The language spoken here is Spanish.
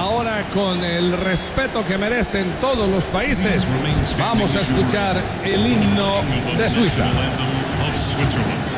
ahora con el respeto que merecen todos los países, vamos a escuchar el himno de Suiza.